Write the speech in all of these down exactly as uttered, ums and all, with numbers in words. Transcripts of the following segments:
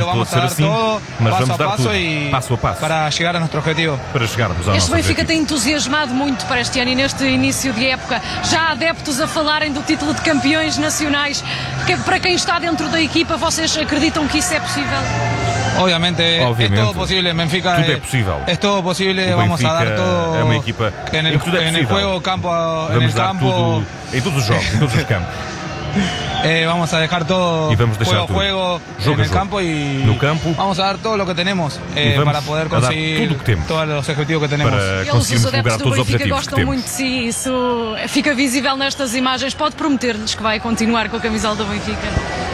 pode ser assim, mas vamos dar tudo, passo a passo, para chegar ao nosso objetivo. Para chegarmos ao Este nosso Benfica objetivo. tem entusiasmado muito para este ano e neste início de época. Já há adeptos a falarem do título de campeões nacionais. Que, para quem está dentro da equipa, vocês acreditam que isso é possível? Obviamente, Obviamente. es todo posible. Benfica Tudo é es, possível. es todo posible. O Vamos a Benfica dar todo é uma equipa en el, em que tudo é en el possível. juego, campo, en Vamos el dar campo. tudo em todos os jogos, em todos os campos. Eh, vamos a dejar todo Y vamos a dejar juego a todo. juego Jogo en a el jogo. campo y No campo. vamos a dar todo lo que tenemos eh, vamos para poder a dar conseguir tudo o que temos. todos los objetivos que tenemos. Para Eles, os conseguirmos adeptos lograr do todos os Benfica, objetivos que gostam temos. muito de si. Isso fica visível nestas imagens. Pode prometer-lhes que vai continuar com a camisola do Benfica?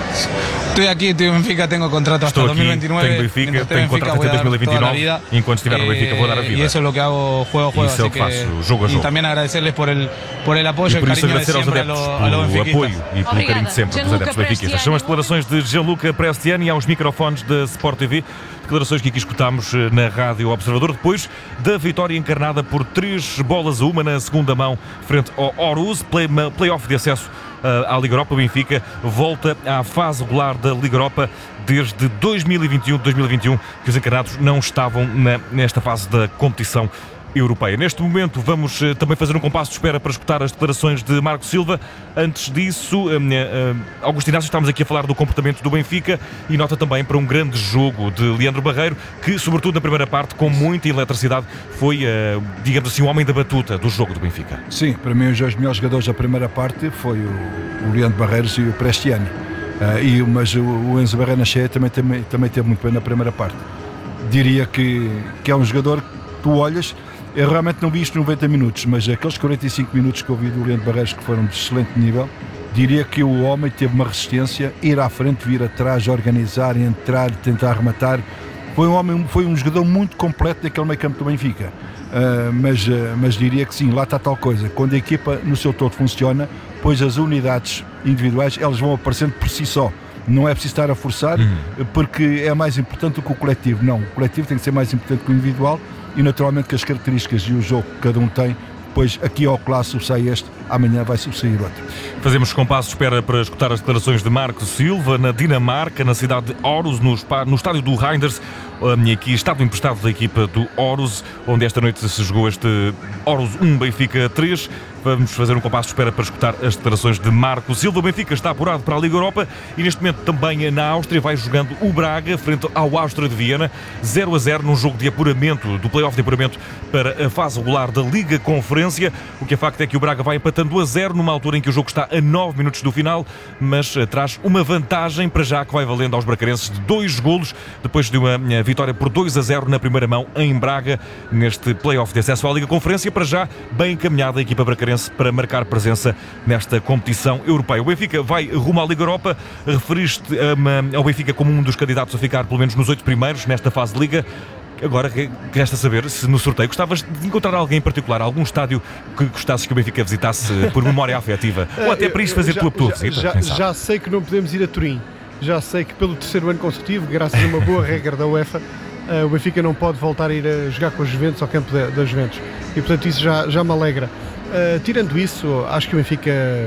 Estoy aquí, estoy en Benfica, tengo contrato hasta Estou aqui, dos mil veintinueve. tenho Benfica, Mientras esté tenho en Benfica, contrato voy a até dar dois mil e vinte e toda la nove. vida. Enquanto estiver no Benfica, vou dar a vida. Y eso es lo que hago juego a juego. Isso é o Así que faço, jogo a y jogo. también agradecerles por el, por el apoyo E y por el isso cariño de agradecer aos siempre a adeptos los, a los pelo benfiquistas. apoio e pelo Obrigada. carinho de sempre dos Gianluca adeptos benfiquistas. Prestiani. São as declarações de Gianluca Prestiani aos microfones da Sport T V. Declarações que aqui escutámos na Rádio Observador, depois da vitória encarnada por três bolas a uma na segunda mão frente ao Orus, play, play-off de acesso à Liga Europa. O Benfica volta à fase regular da Liga Europa desde dois mil e vinte e um, dois mil e vinte e um, que os encarnados não estavam na, nesta fase da competição europeia. Neste momento vamos uh, também fazer um compasso de espera para escutar as declarações de Marco Silva. Antes disso, uh, uh, Augusto Inácio, estamos aqui a falar do comportamento do Benfica e nota também para um grande jogo de Leandro Barreiro, que sobretudo na primeira parte, com muita eletricidade, foi, uh, digamos assim, o homem da batuta do jogo do Benfica. Sim, para mim os dois melhores jogadores da primeira parte foi o, o Leandro Barreiros e o Prestiani. Uh, e, mas o, o Enzo Barreiro na cheia também, também, também teve muito bem na primeira parte. Diria que, que é um jogador que tu olhas. Eu realmente não vi isto noventa minutos, mas aqueles quarenta e cinco minutos que eu vi do Leandro Barreiros, que foram de excelente nível, diria que o homem teve uma resistência, ir à frente, vir atrás, organizar, entrar, tentar rematar. Foi um homem, foi um jogador muito completo daquele meio campo do Benfica. Uh, mas, uh, mas diria que sim, lá está tal coisa. Quando a equipa no seu todo funciona, pois as unidades individuais elas vão aparecendo por si só. Não é preciso estar a forçar, uhum. porque é mais importante do que o coletivo. Não, o coletivo tem que ser mais importante que o individual. E naturalmente que as características e o jogo que cada um tem, pois aqui ao clássico sai este, amanhã vai subsair outro. Fazemos compasso de espera para escutar as declarações de Marco Silva na Dinamarca, na cidade de Aarhus, no, no estádio do Reinders, aqui estádio emprestado da equipa do Aarhus, onde esta noite se jogou este Aarhus um, Benfica três. Vamos fazer um compasso de espera para escutar as declarações de Marco Silva. O Benfica está apurado para a Liga Europa e neste momento também na Áustria vai jogando o Braga frente ao Áustria de Viena, zero a zero num jogo de apuramento, do play-off de apuramento para a fase regular da Liga Conferência. O que é facto é que o Braga vai empatando a zero numa altura em que o jogo está a nove minutos do final, mas traz uma vantagem para já que vai valendo aos bracarenses de dois golos, depois de uma vitória por dois a zero na primeira mão em Braga, neste play-off de acesso à Liga Conferência. Para já, bem encaminhada a equipa bracarense para marcar presença nesta competição europeia. O Benfica vai rumo à Liga Europa. Referiste um, ao Benfica como um dos candidatos a ficar pelo menos nos oito primeiros nesta fase de Liga. Agora resta saber se no sorteio gostavas de encontrar alguém em particular, algum estádio que gostasses que o Benfica visitasse por memória afetiva, ou até para isto fazer já, tua, tua já, visita. Já, já sei que não podemos ir a Turim. Já sei que pelo terceiro ano consecutivo, graças a uma boa regra da UEFA, uh, o Benfica não pode voltar a ir a jogar com os Juventus ao campo da Juventus. E portanto isso já, já me alegra. Uh, tirando isso, acho que o Benfica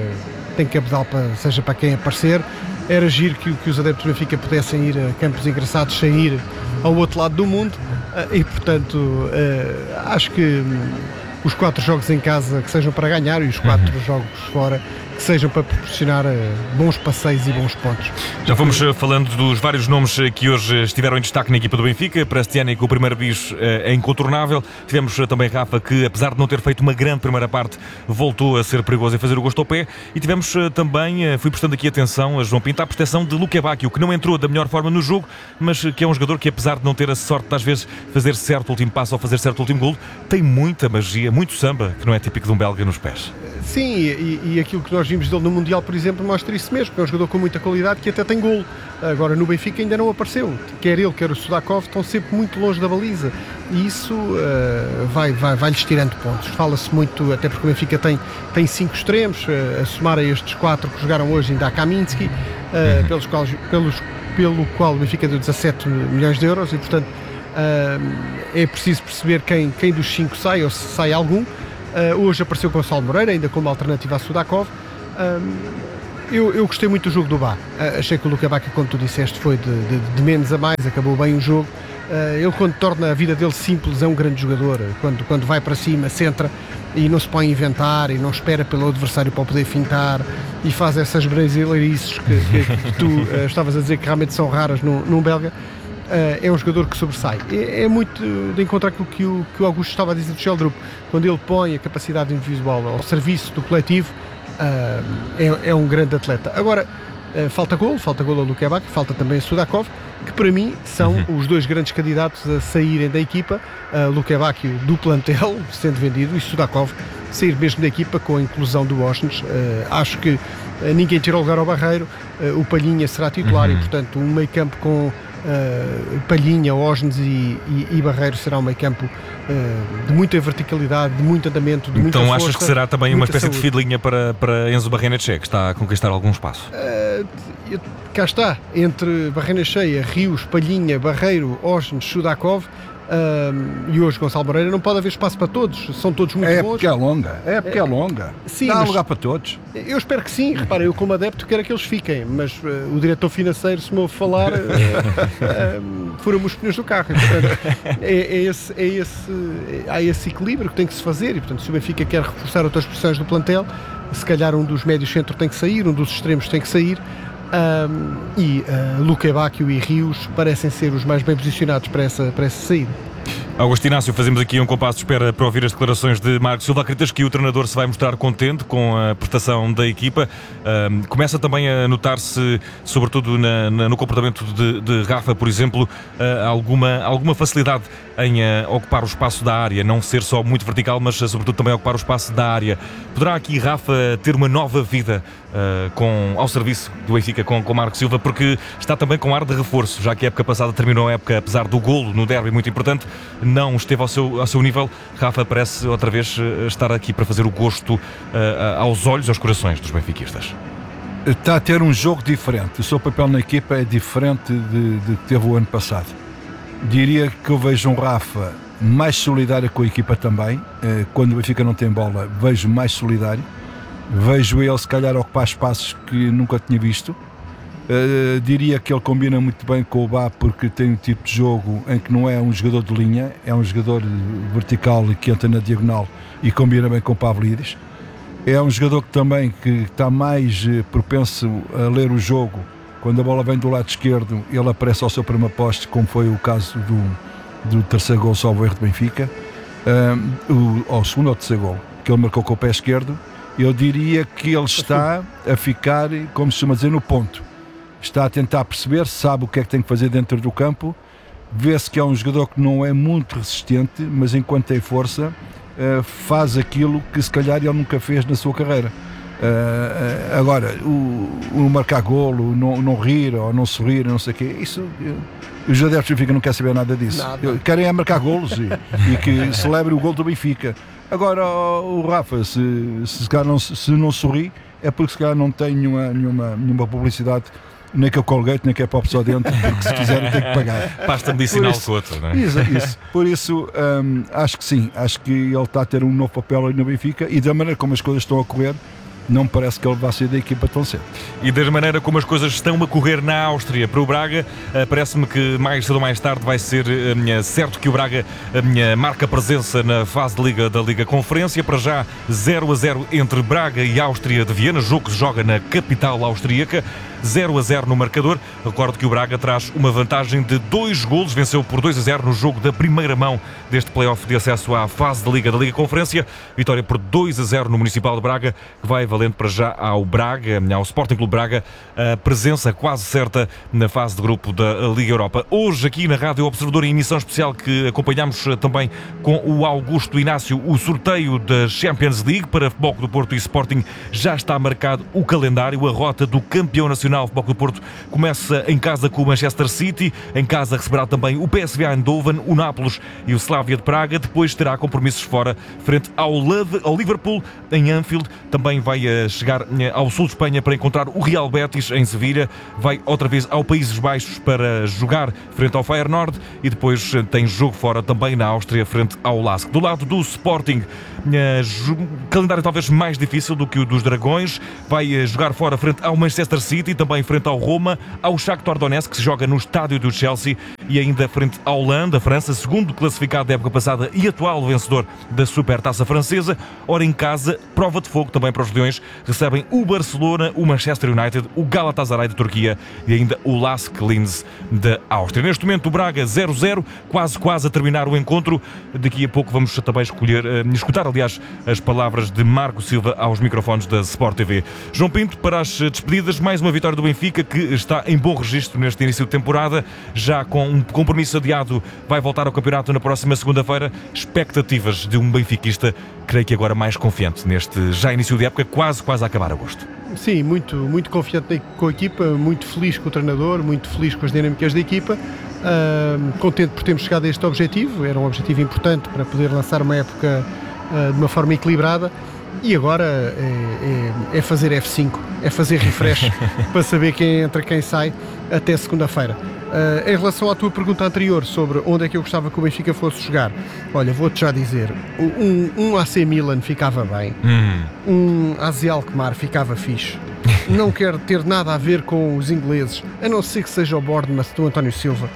tem capital, para, seja para quem aparecer. Era giro que, que os adeptos do Benfica pudessem ir a campos engraçados sem ir ao outro lado do mundo. Uh, e portanto, uh, acho que um, os quatro jogos em casa que sejam para ganhar e os quatro uhum. jogos fora que sejam para proporcionar uh, bons passeios e bons pontos. Já fomos uh, falando dos vários nomes uh, que hoje estiveram em destaque na equipa do Benfica. Prestiani, com o primeiro bis, uh, é incontornável. Tivemos uh, também Rafa, que apesar de não ter feito uma grande primeira parte, voltou a ser perigoso em fazer o gosto ao pé. E tivemos uh, também, uh, fui prestando aqui atenção a João Pinto, à prestação de Luque Bacchio, que não entrou da melhor forma no jogo, mas uh, que é um jogador que, apesar de não ter a sorte de às vezes fazer certo o último passo ou fazer certo o último golo, tem muita magia, muito samba, que não é típico de um belga nos pés. Sim, e, e aquilo que nós vimos dele no Mundial, por exemplo, mostra isso mesmo, que é um jogador com muita qualidade que até tem golo. Agora no Benfica ainda não apareceu, quer ele, quer o Sudakov, estão sempre muito longe da baliza e isso uh, vai, vai, vai-lhes tirando pontos. Fala-se muito, até porque o Benfica tem, tem cinco extremos, uh, a somar a estes quatro que jogaram hoje ainda há Kaminski, uh, pelos quais, pelos, pelo qual o Benfica deu dezassete milhões de euros e portanto uh, é preciso perceber quem, quem dos cinco sai ou se sai algum. Uh, hoje apareceu Gonçalo Moreira, ainda como alternativa a Sudakov. Um, Eu, eu gostei muito do jogo do Bá. Uh, achei que o Luka Bacchio, como tu disseste, foi de, de, de menos a mais, acabou bem o jogo. Uh, ele, quando torna a vida dele simples, é um grande jogador. Quando, quando vai para cima, centra e não se põe a inventar e não espera pelo adversário para poder fintar e faz essas brasileirices que, que, que tu uh, estavas a dizer que realmente são raras num, num belga. Uh, é um jogador que sobressai. É, é muito de encontrar com o que o, que o Augusto estava a dizer do Sheldrup. Quando ele põe a capacidade individual ao serviço do coletivo, uh, é, é um grande atleta. Agora, uh, falta golo, falta golo ao Luka Bacchio, falta também a Sudakov, que para mim são uhum. os dois grandes candidatos a saírem da equipa. Uh, Luka Bacchio do plantel, sendo vendido, e Sudakov sair mesmo da equipa com a inclusão do Osnes. Uh, acho que uh, ninguém tirou lugar ao Barreiro, uh, o Palhinha será titular uhum. e, portanto, um meio campo com Uh, Palhinha, Osnes e, e, e Barreiro será um meio campo uh, de muita verticalidade, de muito andamento, de muita Então força, achas que será também uma espécie saúde. de fidelinha para, para Enzo Barrenetxea, que está a conquistar algum espaço? Uh, cá está, entre Barrenetxea, Rios, Palhinha, Barreiro, Osnes, Sudakov, Uh, e hoje Gonçalo Moreira não pode haver espaço para todos, são todos muito é bons. Porque é longa, é porque é, é longa, sim, dá mas lugar para todos. Eu espero que sim, repara, eu como adepto quero que eles fiquem, mas uh, o diretor financeiro, se me ouve falar, uh, uh, fura-me os pneus do carro. E, portanto, é, é esse, é esse, é, há esse equilíbrio que tem que se fazer e, portanto, se o Benfica quer reforçar outras posições do plantel, se calhar um dos médios centro tem que sair, um dos extremos tem que sair. Um, e uh, Luka Bacchio e Rios parecem ser os mais bem posicionados para essa, para essa saída. Augusto Inácio, fazemos aqui um compasso de espera para ouvir as declarações de Marco Silva. Acreditas que o treinador se vai mostrar contente com a prestação da equipa? Um, começa também a notar-se, sobretudo na, na, no comportamento de, de Rafa, por exemplo, uh, alguma, alguma facilidade em uh, ocupar o espaço da área, não ser só muito vertical, mas uh, sobretudo também ocupar o espaço da área. Poderá aqui Rafa ter uma nova vida uh, com, ao serviço do Benfica com, com Marco Silva, porque está também com ar de reforço, já que a época passada terminou a época, apesar do golo no derby muito importante, não esteve ao seu, ao seu nível. Rafa parece outra vez estar aqui para fazer o gosto uh, aos olhos, aos corações dos benfiquistas. Está a ter um jogo diferente. O seu papel na equipa é diferente de, de que teve o ano passado. Diria que eu vejo um Rafa mais solidário com a equipa também. Quando o Benfica não tem bola, vejo mais solidário. Vejo ele, se calhar, ocupar espaços que nunca tinha visto. Uh, diria que ele combina muito bem com o Bá, porque tem um tipo de jogo em que não é um jogador de linha, é um jogador vertical e que entra na diagonal e combina bem com o Pavlidis. É um jogador que também que está mais uh, propenso a ler o jogo. Quando a bola vem do lado esquerdo, ele aparece ao seu primeiro poste, como foi o caso do, do terceiro gol salvo erro de Benfica, uh, o, ao segundo ou terceiro gol, que ele marcou com o pé esquerdo. Eu diria que ele está a ficar, como se chama dizer, no ponto. Está a tentar perceber, sabe o que é que tem que fazer dentro do campo, vê-se que é um jogador que não é muito resistente, mas enquanto tem força, uh, faz aquilo que se calhar ele nunca fez na sua carreira. Uh, uh, agora, o, o marcar golo, o não, não rir ou não sorrir, não sei o quê, isso, uh, os adeptos do Benfica não querem saber nada disso. Nada. Querem é marcar golos e, e que celebre o golo do Benfica. Agora, o, o Rafa, se, se, se, não, se não sorri, é porque se calhar não tem nenhuma, nenhuma, nenhuma publicidade, nem que eu Colgate, nem que é pop só dentro, porque se quiserem tem que pagar. Pasta medicinal com outro, não é? Isso, isso. Por isso, hum, acho que sim, acho que ele está a ter um novo papel aí no Benfica e da maneira como as coisas estão a correr, não me parece que ele vá sair da equipa tão cedo. E da maneira como as coisas estão a correr na Áustria para o Braga, parece-me que mais cedo ou mais tarde vai ser uh, certo que o Braga uh, marca presença na fase de Liga da Liga Conferência. Para já zero a zero entre Braga e Áustria de Viena, jogo que se joga na capital austríaca. zero a zero no marcador. Recordo que o Braga traz uma vantagem de dois golos, venceu por dois a zero no jogo da primeira mão deste play-off de acesso à fase de Liga da Liga Conferência. Vitória por dois a zero no Municipal de Braga, que vai valendo para já ao Braga, ao Sporting Clube Braga, a presença quase certa na fase de grupo da Liga Europa. Hoje aqui na Rádio Observador, em emissão especial que acompanhamos também com o Augusto Inácio, o sorteio da Champions League para Futebol Clube do Porto e Sporting. Já está marcado o calendário, a rota do campeão nacional Nacional de Futebol Clube do Porto começa em casa com o Manchester City, em casa receberá também o P S V Eindhoven, o Nápoles e o Slavia de Praga, depois terá compromissos fora frente ao, Love, ao Liverpool em Anfield, também vai chegar ao sul de Espanha para encontrar o Real Betis em Sevilha, vai outra vez ao Países Baixos para jogar frente ao Feyenoord e depois tem jogo fora também na Áustria frente ao Lask. Do lado do Sporting, calendário talvez mais difícil do que o dos Dragões, vai jogar fora frente ao Manchester City, também frente ao Roma, ao Shakhtar Donetsk, que se joga no estádio do Chelsea, e ainda frente ao Lens, da França, segundo classificado da época passada e atual vencedor da Supertaça Francesa. Ora, em casa, prova de fogo também para os Leões, recebem o Barcelona, o Manchester United, o Galatasaray de Turquia e ainda o Lask Linz da Áustria. Neste momento o Braga zero zero, quase quase a terminar o encontro. Daqui a pouco vamos também escolher, uh, escutar aliás as palavras de Marco Silva aos microfones da Sport T V. João Pinto, para as despedidas, mais uma vitória do Benfica que está em bom registro neste início de temporada, já com um compromisso adiado, vai voltar ao campeonato na próxima segunda-feira. Expectativas de um benfiquista, creio que agora mais confiante neste já início de época, quase quase a acabar agosto. Sim, muito, muito confiante com a equipa, muito feliz com o treinador, muito feliz com as dinâmicas da equipa, uh, contente por termos chegado a este objetivo. Era um objetivo importante para poder lançar uma época uh, de uma forma equilibrada. E agora é, é, é fazer F cinco, é fazer refresh para saber quem entra, quem sai até segunda-feira. Uh, em relação à tua pergunta anterior sobre onde é que eu gostava que o Benfica fosse jogar, olha, vou-te já dizer, um, um A C Milan ficava bem, hum. um A Z Alkmaar ficava fixe, não quero ter nada a ver com os ingleses, a não ser que seja o Bournemouth do António Silva.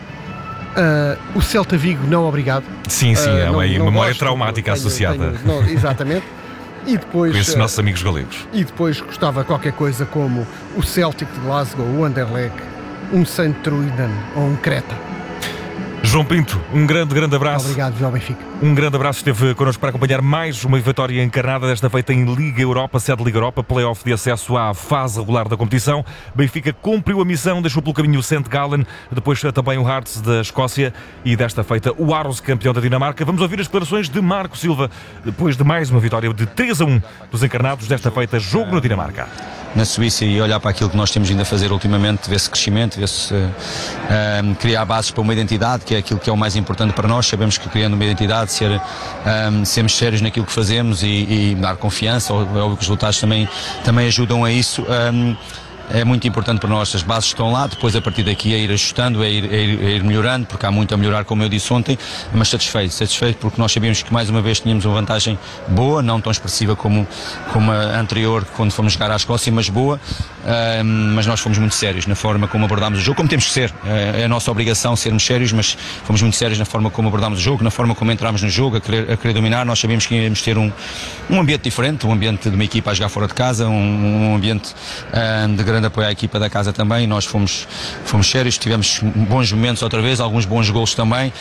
Uh, o Celta Vigo, não obrigado. Sim, sim, uh, é uma não, memória gosto, traumática tenho, associada. Tenho, não, exatamente. E depois, com esses nossos amigos galegos. E depois gostava qualquer coisa como o Celtic de Glasgow, o Anderlecht, um Saint Truiden ou um Creta. João Pinto, um grande, grande abraço. Obrigado, João Benfica. Um grande abraço, esteve connosco para acompanhar mais uma vitória encarnada, desta feita em Liga Europa, sede Liga Europa, play-off de acesso à fase regular da competição. Benfica cumpriu a missão, deixou pelo caminho o Saint Gallen, depois também o Hearts da Escócia e desta feita o Aros, campeão da Dinamarca. Vamos ouvir as declarações de Marco Silva, depois de mais uma vitória de três a um dos encarnados, desta feita jogo na Dinamarca. Na Suíça, e olhar para aquilo que nós temos vindo a fazer ultimamente, ver-se crescimento, ver-se uh, um, criar bases para uma identidade, que é aquilo que é o mais importante para nós. Sabemos que criando uma identidade, ser, um, sermos sérios naquilo que fazemos e, e dar confiança, ou, ou os resultados também, também ajudam a isso. Um, É muito importante para nós, as bases estão lá, depois a partir daqui é ir ajustando, é ir, é ir, é ir melhorando, porque há muito a melhorar, como eu disse ontem, mas satisfeito, satisfeito porque nós sabíamos que mais uma vez tínhamos uma vantagem boa, não tão expressiva como, como a anterior, quando fomos jogar à Escócia, mas boa, um, mas nós fomos muito sérios na forma como abordámos o jogo, como temos que ser, é a nossa obrigação sermos sérios, mas fomos muito sérios na forma como abordámos o jogo, na forma como entramos no jogo, a querer, a querer dominar. Nós sabíamos que íamos ter um, um ambiente diferente, um ambiente de uma equipa a jogar fora de casa, um, um ambiente um, de grande apoio à equipa da casa também. Nós fomos, fomos sérios, tivemos bons momentos outra vez, alguns bons golos também,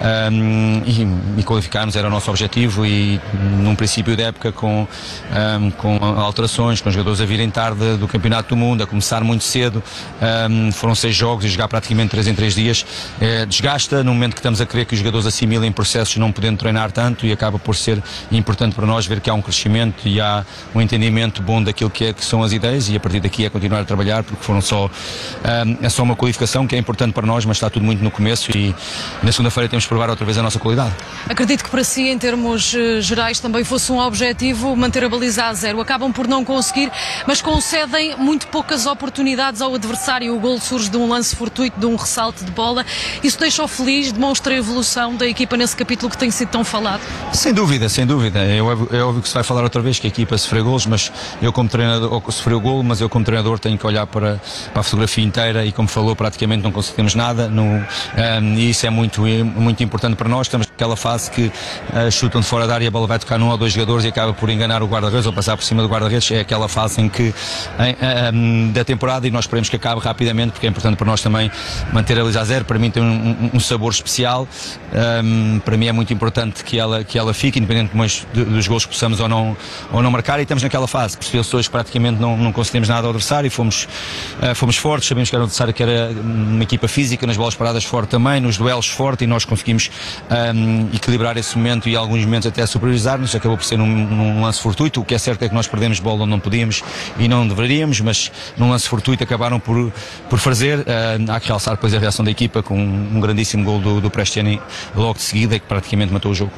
um, e, e qualificarmos era o nosso objetivo, e num princípio da época com, um, com alterações, com jogadores a virem tarde do Campeonato do Mundo, a começar muito cedo, um, foram seis jogos e jogar praticamente três em três dias, é, desgasta no momento que estamos a querer que os jogadores assimilem processos, não podendo treinar tanto, e acaba por ser importante para nós ver que há um crescimento e há um entendimento bom daquilo que, é, que são as ideias, e a partir daqui é continuar a trabalhar, porque foram só, um, é só uma qualificação que é importante para nós, mas está tudo muito no começo, e na segunda-feira temos de provar outra vez a nossa qualidade. Acredito que para si, em termos uh, gerais, também fosse um objetivo manter a baliza a zero. Acabam por não conseguir, mas concedem muito poucas oportunidades ao adversário. O golo surge de um lance fortuito, de um ressalto de bola. Isso deixa-o feliz, demonstra a evolução da equipa nesse capítulo que tem sido tão falado? Sem dúvida, sem dúvida. É óbvio, é óbvio que se vai falar outra vez que a equipa sofreu golos, mas eu como treinador, ou sofreu golo, mas eu como treinador tenho que olhar para, para a fotografia inteira, e como falou, praticamente não conseguimos nada, no, um, e isso é muito, muito importante para nós. Estamos naquela fase que uh, chutam de fora da área, a bola vai tocar num ou dois jogadores e acaba por enganar o guarda-redes ou passar por cima do guarda-redes. É aquela fase em que, em, um, da temporada, e nós esperemos que acabe rapidamente, porque é importante para nós também manter a baliza a zero. Para mim tem um, um, um sabor especial, um, para mim é muito importante que ela, que ela fique, independentemente dos gols que possamos ou não, ou não marcar, e estamos naquela fase. Percebeu-se hoje que praticamente não, não conseguimos nada ao adversário, e fomos, uh, fomos fortes, sabemos que era um adversário que era uma equipa física, nas bolas paradas forte também, nos duelos forte, e nós conseguimos um, um, equilibrar esse momento e alguns momentos até superiorizar-nos, acabou por ser num, num lance fortuito. O que é certo é que nós perdemos bola onde não podíamos e não deveríamos, mas num lance fortuito acabaram por, por fazer. Uh, há que realçar depois a reação da equipa com um, um grandíssimo gol do, do Prestiani logo de seguida, que praticamente matou o jogo.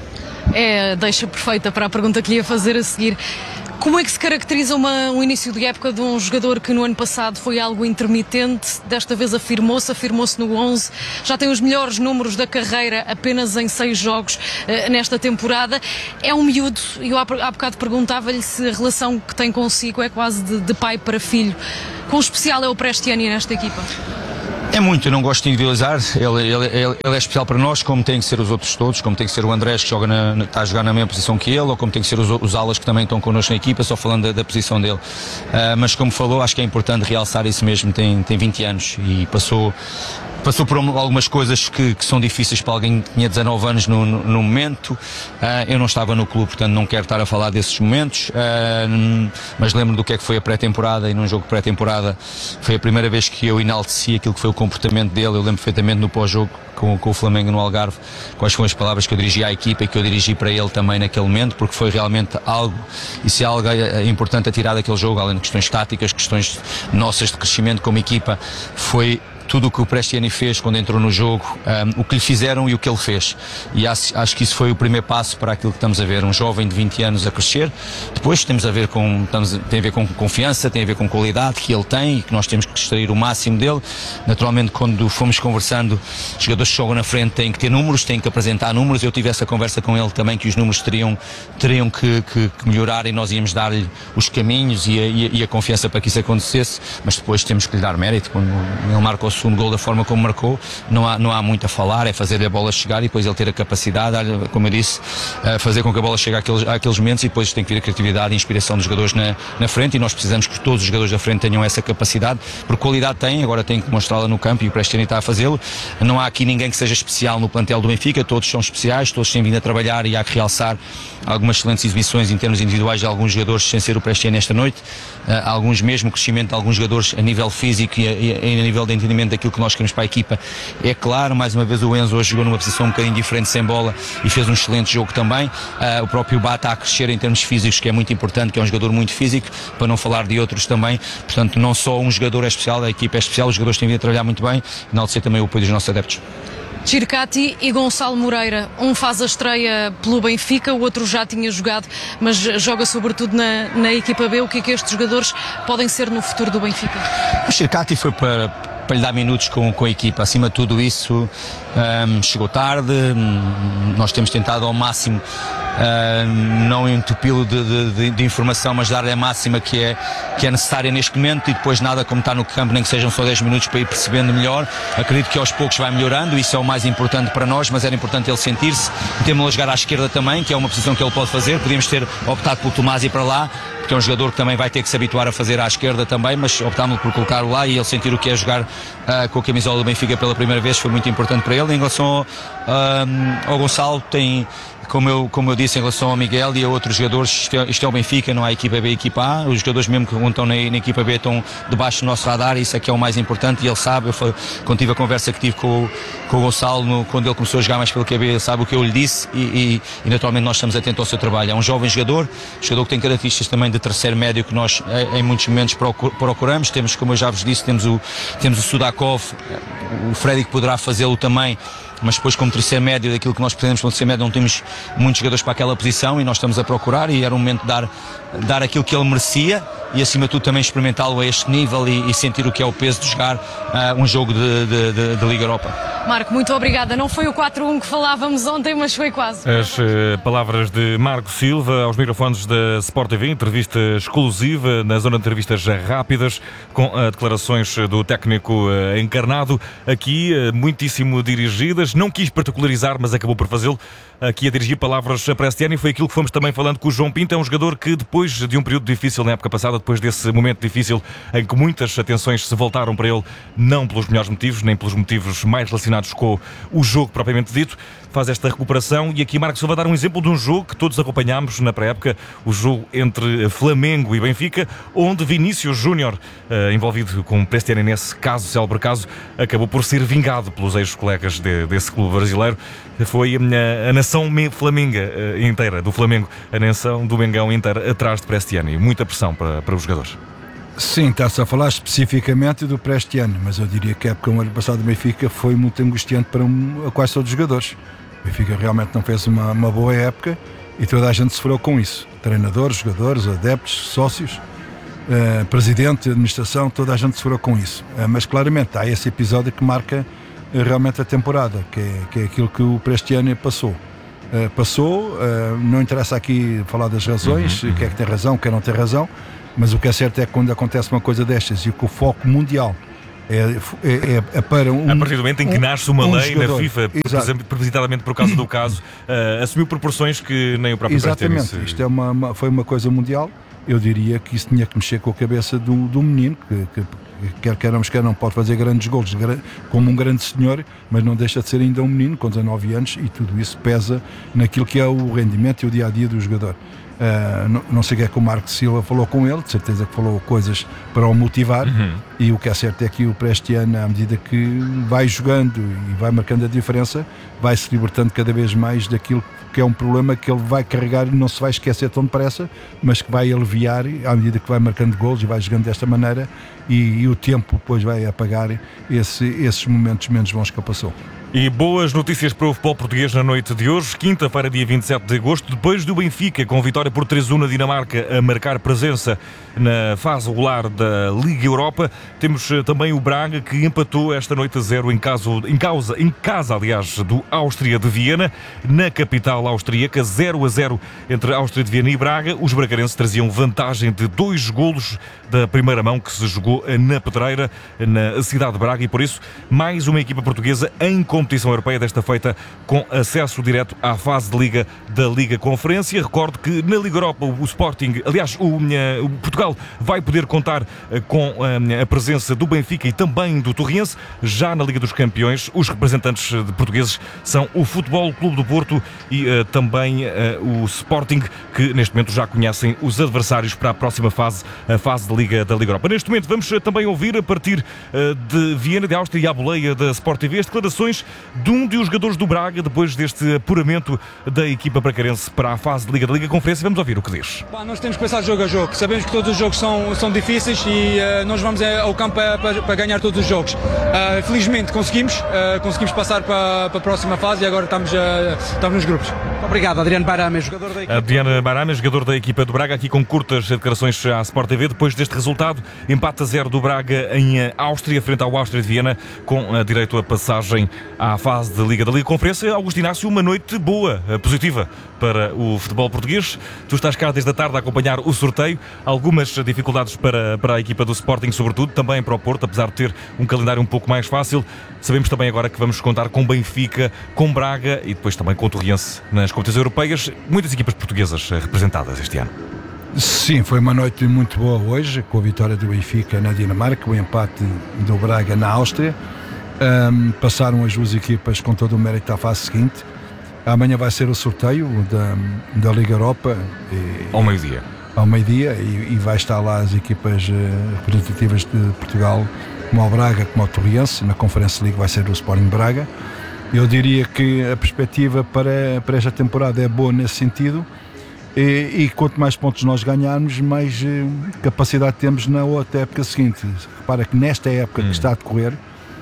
É, deixa perfeita para a pergunta que lhe ia fazer a seguir. Como é que se caracteriza uma, um início de época de um jogador que no ano passado foi algo intermitente, desta vez afirmou-se, afirmou-se no onze, já tem os melhores números da carreira apenas em seis jogos uh, nesta temporada, é um miúdo, e eu há, há bocado perguntava-lhe se a relação que tem consigo é quase de, de pai para filho. Quão especial é o Prestiani nesta equipa? É muito, eu não gosto de individualizar, ele, ele, ele, ele é especial para nós, como tem que ser os outros todos, como tem que ser o Andrés, que joga na, está a jogar na mesma posição que ele, ou como tem que ser os, os alas que também estão connosco na equipa, só falando da, da posição dele. Uh, mas como falou, acho que é importante realçar isso mesmo, tem, tem vinte anos e passou... Passou por algumas coisas que, que são difíceis para alguém que tinha dezanove anos no, no, no momento. Uh, eu não estava no clube, portanto não quero estar a falar desses momentos, uh, mas lembro do que é que foi a pré-temporada, e num jogo pré-temporada foi a primeira vez que eu enalteci aquilo que foi o comportamento dele. Eu lembro perfeitamente no pós-jogo com, com o Flamengo no Algarve, quais foram as palavras que eu dirigi à equipa e que eu dirigi para ele também naquele momento, porque foi realmente algo, isso é algo importante a tirar daquele jogo, além de questões táticas, questões nossas de crescimento como equipa. Foi tudo o que o Prestiani fez quando entrou no jogo, um, o que lhe fizeram e o que ele fez. E acho, acho que isso foi o primeiro passo para aquilo que estamos a ver. Um jovem de vinte anos a crescer. Depois temos a ver com, estamos, tem a ver com confiança, tem a ver com qualidade que ele tem e que nós temos que extrair o máximo dele. Naturalmente, quando fomos conversando, os jogadores que jogam na frente têm que ter números, têm que apresentar números. Eu tive essa conversa com ele também, que os números teriam, teriam que, que, que melhorar e nós íamos dar-lhe os caminhos e a, e, a, e a confiança para que isso acontecesse. Mas depois temos que lhe dar mérito. Quando ele marca o segundo gol da forma como marcou, não há, não há muito a falar, é fazer a bola chegar e depois ele ter a capacidade, como eu disse, fazer com que a bola chegue àqueles, àqueles momentos, e depois tem que vir a criatividade e a inspiração dos jogadores na, na frente, e nós precisamos que todos os jogadores da frente tenham essa capacidade, porque qualidade têm, agora têm que mostrá-la no campo e o Prestiani está a fazê-lo. Não há aqui ninguém que seja especial no plantel do Benfica, todos são especiais, todos têm vindo a trabalhar, e há que realçar algumas excelentes exibições em termos individuais de alguns jogadores sem ser o Prestiani esta noite, uh, alguns mesmo, o crescimento de alguns jogadores a nível físico e a, e a nível de entendimento daquilo que nós queremos para a equipa. É claro, mais uma vez o Enzo hoje jogou numa posição um bocadinho diferente sem bola e fez um excelente jogo também. Uh, o próprio Bata está a crescer em termos físicos, que é muito importante, que é um jogador muito físico, para não falar de outros também. Portanto, não só um jogador é especial, a equipa é especial, os jogadores têm vindo a trabalhar muito bem, e enaltecer também o apoio dos nossos adeptos. Circati e Gonçalo Moreira, um faz a estreia pelo Benfica, o outro já tinha jogado, mas joga sobretudo na, na equipa B. O que é que estes jogadores podem ser no futuro do Benfica? O Circati foi para, para lhe dar minutos com, com a equipa, acima de tudo isso, um, chegou tarde, um, nós temos tentado ao máximo Uh, não entupi-lo de, de, de informação, mas dar-lhe a máxima que é, que é necessária neste momento, e depois nada como estar no campo, nem que sejam só dez minutos, para ir percebendo melhor. Acredito que aos poucos vai melhorando, isso é o mais importante para nós, mas era importante ele sentir-se. Temos-lo a jogar à esquerda também, que é uma posição que ele pode fazer. Podíamos ter optado pelo Tomás ir para lá, porque é um jogador que também vai ter que se habituar a fazer à esquerda também, mas optámos por colocar-o lá e ele sentir o que é jogar uh, com a camisola do Benfica pela primeira vez foi muito importante para ele. Em relação ao, uh, ao Gonçalo, tem... Como eu, como eu disse, em relação ao Miguel e a outros jogadores, isto é, isto é o Benfica, não há equipa B e equipa A. Os jogadores mesmo que estão na, na equipa B estão debaixo do nosso radar, e isso é que é o mais importante, e ele sabe. Eu foi, quando tive a conversa que tive com, com o Gonçalo, no, quando ele começou a jogar mais pelo Q B, ele sabe o que eu lhe disse, e, e, e naturalmente nós estamos atentos ao seu trabalho. É um jovem jogador, jogador que tem características também de terceiro médio, que nós em muitos momentos procuramos. Temos, como eu já vos disse, temos o, temos o Sudakov, o Freddy que poderá fazê-lo também, mas depois como terceiro médio, daquilo que nós pretendemos como terceiro médio, não temos muitos jogadores para aquela posição, e nós estamos a procurar, e era o momento de dar, dar aquilo que ele merecia, e acima de tudo também experimentá-lo a este nível, e, e sentir o que é o peso de jogar uh, um jogo de, de, de, de Liga Europa. Marco, muito obrigada. Não foi o quatro a um que falávamos ontem, mas foi quase. As uh, palavras de Marco Silva aos microfones da Sport T V, entrevista exclusiva na zona de entrevistas rápidas, com uh, declarações do técnico uh, encarnado, aqui uh, muitíssimo dirigidas. Não quis particularizar, mas acabou por fazê-lo, aqui a dirigir palavras para Prestiani foi aquilo que fomos também falando com o João Pinto. É um jogador que depois de um período difícil na época passada, depois desse momento difícil em que muitas atenções se voltaram para ele, não pelos melhores motivos, nem pelos motivos mais relacionados com o jogo propriamente dito, faz esta recuperação. E aqui Marco Silva vai dar um exemplo de um jogo que todos acompanhámos na pré-época, o jogo entre Flamengo e Benfica, onde Vinícius Júnior, uh, envolvido com Prestiani nesse caso, célebre caso, acabou por ser vingado pelos ex-colegas de, desse clube brasileiro. Foi a, a nação flamenga uh, inteira, do Flamengo, a nação do Mengão inteira, atrás de Prestiani. Muita pressão para, para os jogadores. Sim, está-se a falar especificamente do Prestiani, mas eu diria que a época do ano passado do Benfica foi muito angustiante para um, quase todos os jogadores. O Benfica realmente não fez uma, uma boa época e toda a gente sofreu com isso. Treinadores, jogadores, adeptos, sócios, uh, presidente, administração, toda a gente sofreu com isso. Uh, mas claramente há esse episódio que marca uh, realmente a temporada, que é, que é aquilo que o Prestiani passou. Uh, passou, uh, não interessa aqui falar das razões, uhum, uhum. quem é que tem razão, quem não tem razão, mas o que é certo é que quando acontece uma coisa destas e que o foco mundial É, é, é para um... A partir do momento em que nasce uma um lei jogador. Na FIFA, propositadamente por causa do caso, uh, assumiu proporções que nem o próprio Prestiani. Exatamente, isto é uma, uma, foi uma coisa mundial. Eu diria que isso tinha que mexer com a cabeça do, do menino, que, que quer queiramos, quer não pode fazer grandes golos como um grande senhor, mas não deixa de ser ainda um menino com dezanove anos e tudo isso pesa naquilo que é o rendimento e o dia-a-dia do jogador. Uh, não, não sei o que é que o Marco Silva falou com ele, de certeza que falou coisas para o motivar, uhum. E o que é certo é que o Prestiani, à medida que vai jogando e vai marcando a diferença, vai se libertando cada vez mais daquilo que é um problema que ele vai carregar e não se vai esquecer tão depressa, mas que vai aliviar à medida que vai marcando golos e vai jogando desta maneira, e, e o tempo depois vai apagar esse, esses momentos menos bons que ele passou. E boas notícias para o futebol português na noite de hoje, quinta-feira, dia vinte e sete de agosto, depois do Benfica, com vitória por três a um na Dinamarca, a marcar presença na fase regular da Liga Europa. Temos também o Braga, que empatou esta noite a zero em, caso, em, causa, em casa, aliás, do Áustria de Viena, na capital austríaca, zero a zero entre Áustria de Viena e Braga. Os bracarenses traziam vantagem de dois golos da primeira mão que se jogou na Pedreira, na cidade de Braga, e por isso mais uma equipa portuguesa em competição europeia, desta feita com acesso direto à fase de Liga da Liga Conferência. Recordo que na Liga Europa o Sporting, aliás, o, o Portugal vai poder contar com a presença do Benfica e também do Torriense. Já na Liga dos Campeões, os representantes de portugueses são o Futebol Clube do Porto e uh, também uh, o Sporting, que neste momento já conhecem os adversários para a próxima fase, a fase de Liga da Liga Europa. Neste momento vamos uh, também ouvir, a partir uh, de Viena, de Áustria e à boleia da Sport T V, as declarações de um dos jogadores do Braga depois deste apuramento da equipa bracarense para a fase de Liga da Liga Conferência. Vamos ouvir o que diz. Bah, nós temos que pensar jogo a jogo. Sabemos que todos os jogos são, são difíceis e uh, nós vamos ao campo para, para, para ganhar todos os jogos. Uh, felizmente conseguimos, uh, conseguimos passar para, para a próxima fase e agora estamos, uh, estamos nos grupos. Obrigado, Adriano Barames, jogador da equipa. Adriano Barames, jogador da equipa do Braga, aqui com curtas declarações à Sport T V depois deste resultado. Empate a zero do Braga em Áustria, frente ao Áustria de Viena, com uh, direito a passagem à fase de Liga da Liga Conferência. Augusto Inácio, uma noite boa, positiva para o futebol português. Tu estás cá desde a tarde a acompanhar o sorteio. Algumas dificuldades para, para a equipa do Sporting, sobretudo, também para o Porto, apesar de ter um calendário um pouco mais fácil. Sabemos também agora que vamos contar com Benfica, com Braga e depois também com o Torriense nas competições europeias. Muitas equipas portuguesas representadas este ano. Sim, foi uma noite muito boa hoje, com a vitória do Benfica na Dinamarca, o empate do Braga na Áustria. Um, passaram as duas equipas com todo o mérito à fase seguinte. Amanhã vai ser o sorteio da, da Liga Europa e, ao meio-dia ao meio-dia e, e vai estar lá as equipas uh, representativas de Portugal, como o Braga, como o Torriense. Na Conferência Liga vai ser o Sporting Braga. Eu diria que a perspectiva para, para esta temporada é boa nesse sentido e, e quanto mais pontos nós ganharmos, mais uh, capacidade temos na outra época seguinte. Repara que nesta época hum. que está a decorrer,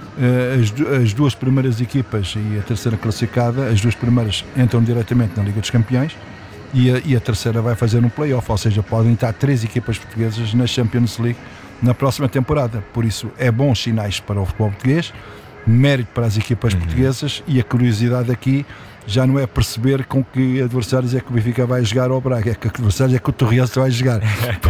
As, as duas primeiras equipas e a terceira classificada, as duas primeiras entram diretamente na Liga dos Campeões e a, e a terceira vai fazer um play-off, ou seja, podem estar três equipas portuguesas na Champions League na próxima temporada. Por isso é bons sinais para o futebol português, mérito para as equipas uhum. portuguesas, e a curiosidade aqui já não é perceber com que adversários é que o Benfica vai jogar ao Braga, é que adversários é que o Torriense vai jogar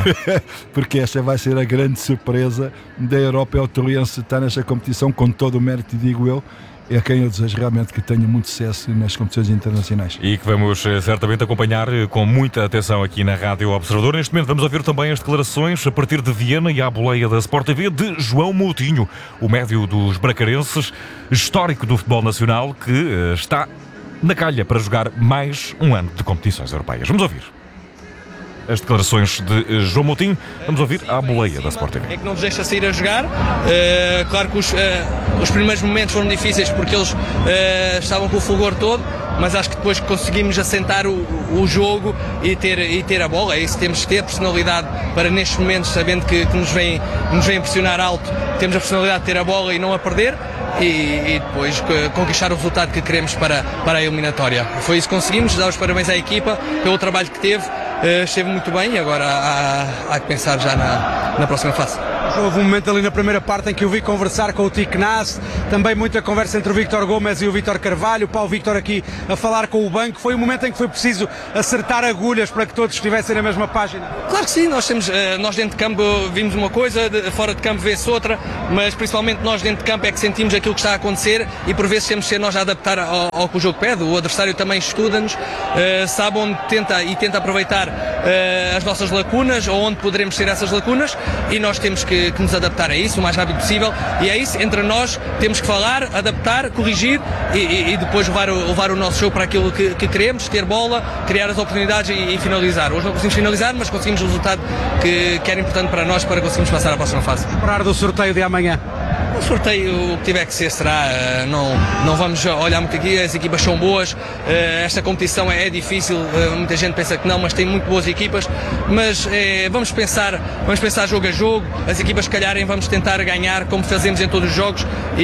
porque esta vai ser a grande surpresa da Europa. É o Torriense estar nesta competição com todo o mérito, digo eu, é a quem eu desejo realmente que tenha muito sucesso nas competições internacionais. E que vamos certamente acompanhar com muita atenção aqui na Rádio Observador. Neste momento vamos ouvir também as declarações a partir de Viena e à boleia da Sport T V de João Moutinho, o médio dos bracarenses, histórico do futebol nacional, que está na calha para jogar mais um ano de competições europeias. Vamos ouvir as declarações de João Moutinho. Vamos ouvir à boleia da Sport T V. É que não nos deixa sair a jogar. Uh, claro que os, uh, os primeiros momentos foram difíceis porque eles uh, estavam com o fulgor todo, mas acho que depois conseguimos assentar o, o jogo e ter, e ter a bola. É isso que temos que ter, personalidade para nestes momentos, sabendo que, que nos vem nos vem pressionar alto, temos a personalidade de ter a bola e não a perder. E, e depois conquistar o resultado que queremos para, para a eliminatória. Foi isso que conseguimos, dar os parabéns à equipa pelo trabalho que teve, uh, esteve muito bem e agora há, há que pensar já na, na próxima fase. Houve um momento ali na primeira parte em que eu vi conversar com o Tico Nas, também muita conversa entre o Víctor Gomes e o Vítor Carvalho, o Paulo Víctor aqui a falar com o banco. Foi um momento em que foi preciso acertar agulhas para que todos estivessem na mesma página? Claro que sim, nós, temos, nós dentro de campo vimos uma coisa, fora de campo vê-se outra, mas principalmente nós dentro de campo é que sentimos aquilo que está a acontecer e por vezes temos de ser nós a adaptar ao, ao que o jogo pede. O adversário também estuda-nos, uh, sabe onde tenta e tenta aproveitar uh, as nossas lacunas ou onde poderemos ter essas lacunas e nós temos que que nos adaptar a isso o mais rápido possível e é isso, entre nós temos que falar, adaptar, corrigir e, e, e depois levar o, levar o nosso jogo para aquilo que, que queremos, ter bola, criar as oportunidades e, e finalizar. Hoje não conseguimos finalizar, mas conseguimos o resultado que, que era importante para nós para conseguirmos passar à próxima fase. Esperar do sorteio de amanhã? O sorteio, o que tiver que ser, será. Não, não vamos olhar muito aqui, as equipas são boas, esta competição é difícil, muita gente pensa que não, mas tem muito boas equipas, mas é, vamos pensar, vamos pensar jogo a jogo, as equipas se calharem vamos tentar ganhar como fazemos em todos os jogos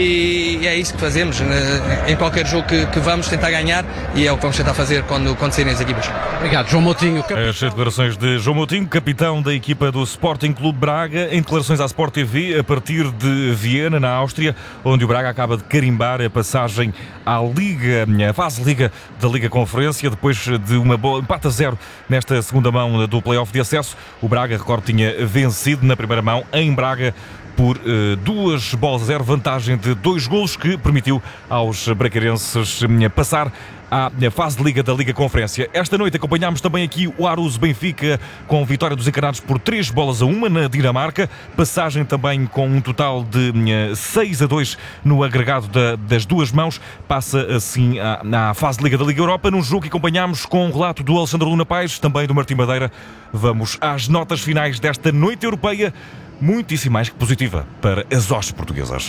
e é isso que fazemos, em qualquer jogo que, que vamos tentar ganhar e é o que vamos tentar fazer quando, quando saírem as equipas. Obrigado, João Moutinho. As declarações de João Moutinho, capitão da equipa do Sporting Clube Braga, em declarações à Sport T V a partir de Viena, na Áustria, onde o Braga acaba de carimbar a passagem à Liga, a fase Liga da Liga Conferência, depois de uma boa empate a zero nesta segunda mão do play-off de acesso. O Braga, recordo, tinha vencido na primeira mão em Braga por uh, duas bolas a zero, vantagem de dois golos que permitiu aos bracarenses uh, passar à fase de Liga da Liga Conferência. Esta noite acompanhámos também aqui o Aarhus Benfica com vitória dos encarnados por três bolas a uma na Dinamarca, passagem também com um total de uh, seis a dois no agregado da, das duas mãos, passa assim à, à fase de Liga da Liga Europa, num jogo que acompanhámos com um relato do Alexandre Luna Paes, também do Martim Madeira. Vamos às notas finais desta noite europeia, muitíssimo mais que positiva para as hostes portuguesas.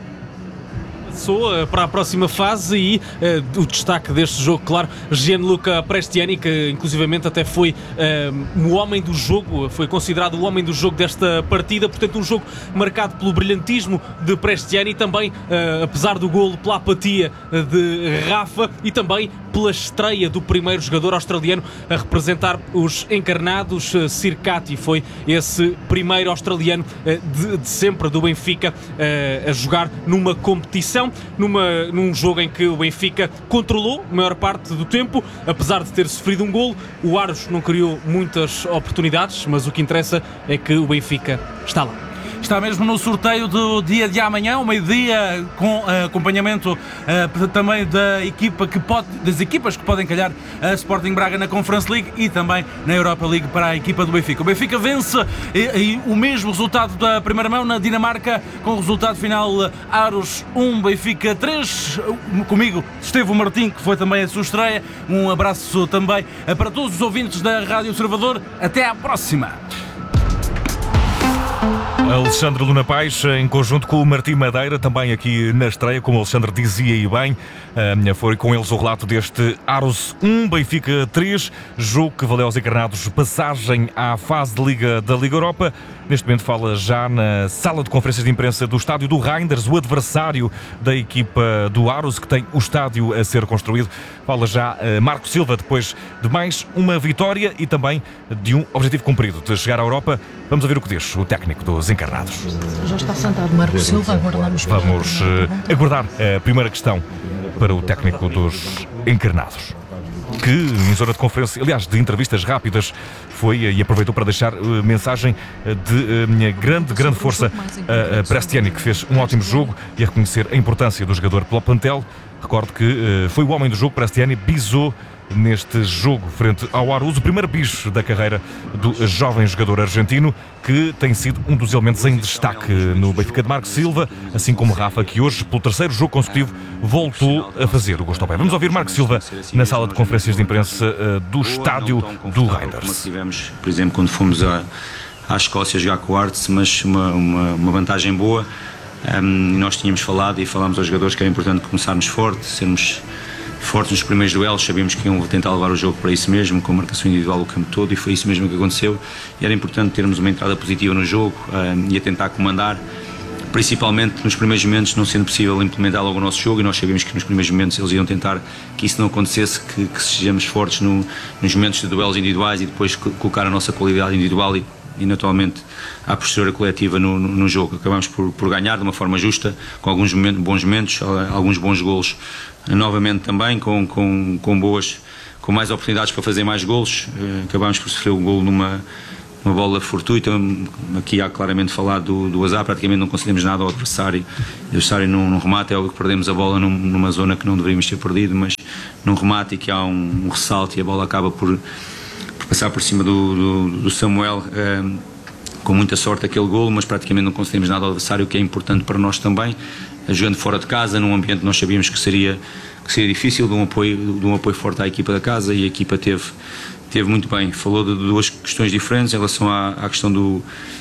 Para a próxima fase e uh, o destaque deste jogo, claro, Gianluca Prestiani, que inclusivamente até foi uh, o homem do jogo, foi considerado o homem do jogo desta partida, portanto um jogo marcado pelo brilhantismo de Prestiani, também uh, apesar do golo, pela apatia de Rafa e também pela estreia do primeiro jogador australiano a representar os encarnados. Sirkati foi esse primeiro australiano uh, de, de sempre do Benfica uh, a jogar numa competição, Numa, num jogo em que o Benfica controlou a maior parte do tempo, apesar de ter sofrido um golo. O Aarhus não criou muitas oportunidades, mas o que interessa é que o Benfica está lá. Está mesmo no sorteio do dia de amanhã, ao meio-dia, com uh, acompanhamento uh, também da equipa que pode, das equipas que podem calhar a Sporting Braga na Conference League e também na Europa League para a equipa do Benfica. O Benfica vence e, e o mesmo resultado da primeira mão na Dinamarca, com o resultado final Aarhus um, Benfica três. Comigo esteve o Martim, que foi também a sua estreia. Um abraço também para todos os ouvintes da Rádio Observador. Até à próxima! Alexandre Luna Paes, em conjunto com o Martim Madeira, também aqui na estreia, como o Alexandre dizia e bem, foi com eles o relato deste Aarhus um, Benfica três, jogo que valeu aos encarnados passagem à fase de Liga da Liga Europa. Neste momento fala já na sala de conferências de imprensa do estádio do Reinders, o adversário da equipa do Aarhus, que tem o estádio a ser construído. Fala já Marco Silva, depois de mais uma vitória e também de um objetivo cumprido, de chegar à Europa. Vamos ouvir o que diz o técnico dos encarnados. Já está sentado Marco Silva, aguardamos. Vamos uh, aguardar a primeira questão para o técnico dos encarnados. que em zona de conferência, aliás, de entrevistas rápidas, foi e aproveitou para deixar uh, mensagem de minha uh, grande, grande força a uh, uh, Prestiani, que fez um ótimo jogo, e a reconhecer a importância do jogador pelo plantel. Recordo que uh, foi o homem do jogo. Prestiani bisou neste jogo frente ao Arouz, o primeiro bicho da carreira do jovem jogador argentino, que tem sido um dos elementos em destaque no Benfica de Marco Silva, assim como Rafa, que hoje, pelo terceiro jogo consecutivo, voltou a fazer o gosto ao pé. Vamos ouvir Marco Silva na sala de conferências de imprensa uh, do estádio do Reinders. Tivemos, por exemplo, quando fomos à, à Escócia jogar com o Arts, mas uma, uma, uma vantagem boa. Um, nós tínhamos falado e falámos aos jogadores que era importante começarmos forte, sermos fortes nos primeiros duelos. Sabíamos que iam tentar levar o jogo para isso mesmo, com marcação individual o campo todo, e foi isso mesmo que aconteceu. E era importante termos uma entrada positiva no jogo um, e a tentar comandar, principalmente nos primeiros momentos, não sendo possível implementar logo o nosso jogo, e nós sabíamos que nos primeiros momentos eles iam tentar que isso não acontecesse, que, que sejamos fortes no, nos momentos de duelos individuais e depois colocar a nossa qualidade individual e, e naturalmente a postura coletiva no, no, no jogo. Acabamos por, por ganhar de uma forma justa, com alguns momentos, bons momentos, alguns bons golos, novamente também com, com, com boas, com mais oportunidades para fazer mais golos. Acabámos por sofrer o golo numa uma bola fortuita. Aqui há claramente falado do, do azar, praticamente não concedemos nada ao adversário. O adversário num, num remate, é o que perdemos a bola num, numa zona que não deveríamos ter perdido, mas num remate e que há um, um ressalto e a bola acaba por, por passar por cima do, do, do Samuel, um, com muita sorte aquele golo, mas praticamente não concedemos nada ao adversário, o que é importante para nós também, jogando fora de casa, num ambiente que nós sabíamos que seria, que seria difícil, de um, apoio, de um apoio forte à equipa da casa, e a equipa teve, teve muito bem. Falou de duas questões diferentes em relação à, à questão do,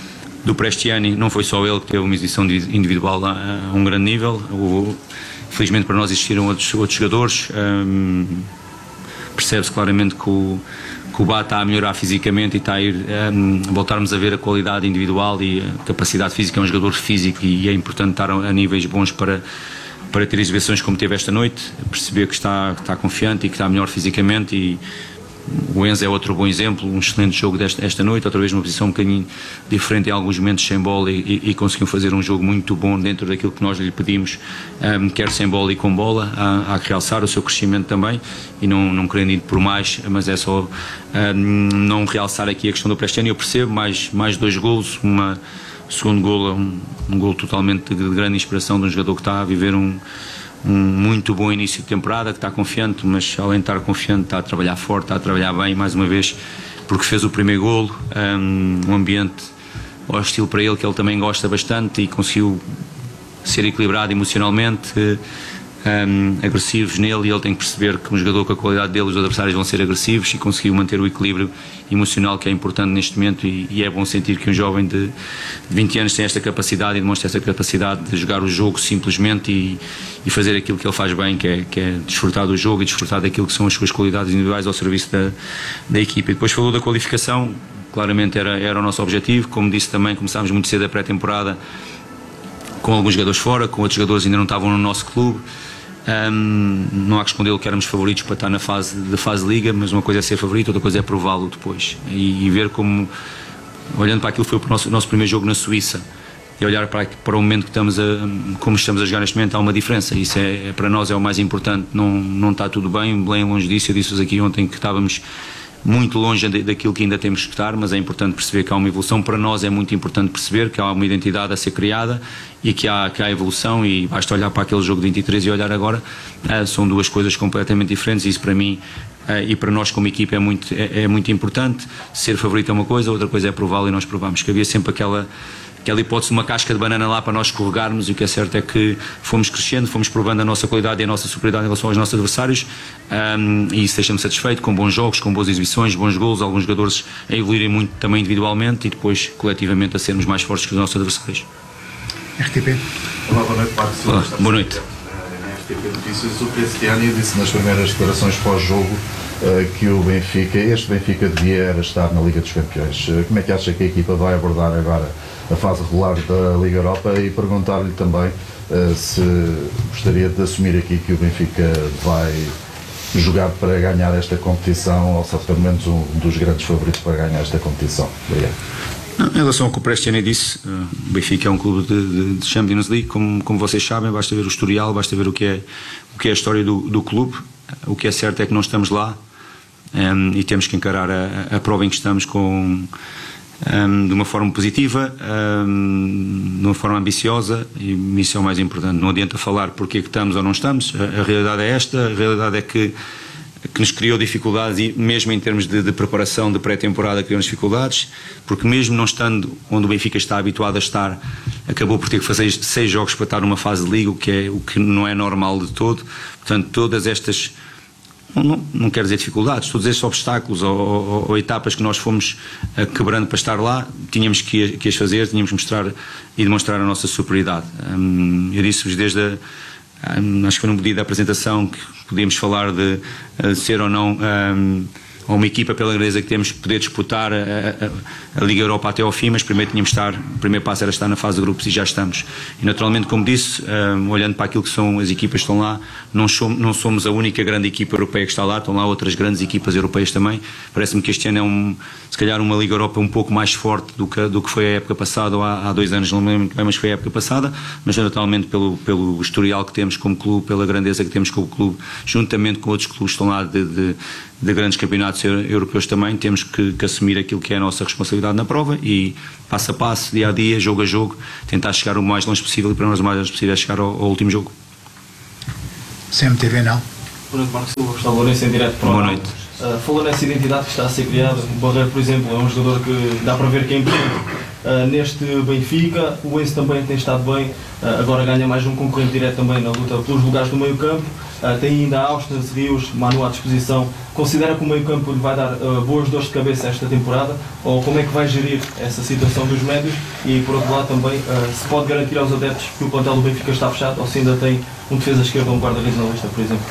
do Prestiani. Não foi só ele que teve uma exibição individual a, a um grande nível. O, felizmente para nós existiram outros, outros jogadores. Um, percebe-se claramente que o, que o Bá está a melhorar fisicamente e está a ir um, voltarmos a ver a qualidade individual e a capacidade física. É um jogador físico e é importante estar a, a níveis bons para, para ter exibições como teve esta noite, perceber que está, que está confiante e que está melhor fisicamente. E o Enzo é outro bom exemplo, um excelente jogo desta esta noite, outra vez numa posição um bocadinho diferente em alguns momentos sem bola, e, e, e conseguiu fazer um jogo muito bom dentro daquilo que nós lhe pedimos, um, quer sem bola e com bola. Há, há que realçar o seu crescimento também, e não, não querendo ir por mais, mas é só um, não realçar aqui a questão do Prestiani. Eu percebo, mais, mais dois golos, uma segundo golo, um, um golo totalmente de, de grande inspiração de um jogador que está a viver um um muito bom início de temporada, que está confiante, mas além de estar confiante está a trabalhar forte, está a trabalhar bem, mais uma vez, porque fez o primeiro golo, um, um ambiente hostil para ele, que ele também gosta bastante, e conseguiu ser equilibrado emocionalmente, um, agressivos nele, e ele tem que perceber que um jogador com a qualidade dele, os adversários vão ser agressivos, e conseguiu manter o equilíbrio emocional, que é importante neste momento, e, e é bom sentir que um jovem de, de vinte anos tem esta capacidade e demonstra esta capacidade de jogar o jogo simplesmente e, e fazer aquilo que ele faz bem, que é, que é desfrutar do jogo e desfrutar daquilo que são as suas qualidades individuais ao serviço da, da equipa. E depois falou da qualificação, claramente era, era o nosso objetivo. Como disse também, começámos muito cedo a pré-temporada com alguns jogadores fora, com outros jogadores que ainda não estavam no nosso clube. Um, não há que esconder que éramos favoritos para estar na fase da fase Liga, mas uma coisa é ser favorito, outra coisa é prová-lo depois, e, e ver como, olhando para aquilo que foi o nosso, nosso primeiro jogo na Suíça, e olhar para, para o momento que estamos a, como estamos a jogar neste momento, há uma diferença. Isso é, é para nós é o mais importante. Não, não está tudo bem, bem longe disso. Eu disse-vos aqui ontem que estávamos muito longe daquilo que ainda temos que estar, mas é importante perceber que há uma evolução. Para nós é muito importante perceber que há uma identidade a ser criada e que há, que há evolução, e basta olhar para aquele jogo de vinte e três e olhar agora, uh, são duas coisas completamente diferentes, e isso para mim uh, e para nós como equipa é muito, é, é muito importante. Ser favorito é uma coisa, outra coisa é prová-lo, e nós provamos que havia sempre aquela aquela hipótese de uma casca de banana lá para nós escorregarmos, e o que é certo é que fomos crescendo, fomos provando a nossa qualidade e a nossa superioridade em relação aos nossos adversários, um, e isso deixa-me satisfeito, com bons jogos, com boas exibições, bons golos, alguns jogadores a evoluírem muito também individualmente, e depois coletivamente a sermos mais fortes que os nossos adversários. R T P. Olá, boa noite, Marcos Silva. Olá, boa noite. R T P Notícias. O Prestiani disse nas primeiras declarações pós-jogo uh, que o Benfica, este Benfica devia era estar na Liga dos Campeões. Uh, como é que acha que a equipa vai abordar agora a fase regular da Liga Europa? E perguntar-lhe também uh, se gostaria de assumir aqui que o Benfica vai jogar para ganhar esta competição, ou ser pelo menos um dos grandes favoritos para ganhar esta competição. Obrigado. Não, em relação ao que o Prestiani disse, o Benfica é um clube de, de Champions League, como, como vocês sabem, basta ver o historial, basta ver o que é, o que é a história do, do clube. O que é certo é que não estamos lá um, e temos que encarar a, a prova em que estamos com, um, de uma forma positiva, um, de uma forma ambiciosa, e isso é o mais importante. Não adianta falar porque é que estamos ou não estamos, a, a realidade é esta, a realidade é que que nos criou dificuldades, e mesmo em termos de, de preparação de pré-temporada criou-nos dificuldades, porque mesmo não estando onde o Benfica está habituado a estar, acabou por ter que fazer seis jogos para estar numa fase de liga, o que, é, o que não é normal de todo. Portanto, todas estas, não, não quero dizer dificuldades, todos estes obstáculos ou, ou, ou etapas que nós fomos uh, quebrando para estar lá, tínhamos que, que as fazer, tínhamos que mostrar e demonstrar a nossa superioridade. Um, eu disse-vos desde a Um, acho que foi no pedido da apresentação que podíamos falar de uh, ser ou não um, uma equipa pela grandeza que temos, poder disputar a, a, a Liga Europa até ao fim, mas primeiro tínhamos de estar, o primeiro passo era estar na fase de grupos e já estamos. E naturalmente, como disse, um, olhando para aquilo que são as equipas que estão lá, não somos, não somos a única grande equipa europeia que está lá, estão lá outras grandes equipas europeias também. Parece-me que este ano é um, se calhar uma Liga Europa um pouco mais forte do que, do que foi a época passada, ou há, há dois anos, não me lembro muito bem, mas foi a época passada, mas naturalmente pelo, pelo historial que temos como clube, pela grandeza que temos como clube, juntamente com outros clubes que estão lá de, de de grandes campeonatos europeus também, temos que, que assumir aquilo que é a nossa responsabilidade na prova e passo a passo, dia a dia, jogo a jogo, tentar chegar o mais longe possível, e para nós o mais longe possível é chegar ao, ao último jogo. C M T V não. Boa noite, Marcos Silva, Gustavo Lourenço, em direto para o Boa noite. Uh, falou nessa identidade que está a ser criada. O Barreiro, por exemplo, é um jogador que dá para ver que é importante uh, neste Benfica. O Enzo também tem estado bem, uh, agora ganha mais um concorrente direto também na luta pelos lugares do meio campo. Uh, tem ainda Austin, Rios, Manu à disposição. Considera que o meio campo lhe vai dar uh, boas dores de cabeça esta temporada? Ou como é que vai gerir essa situação dos médios? E por outro lado também, uh, se pode garantir aos adeptos que o plantel do Benfica está fechado, ou se ainda tem um defesa esquerda ou um guarda-redes na lista, por exemplo?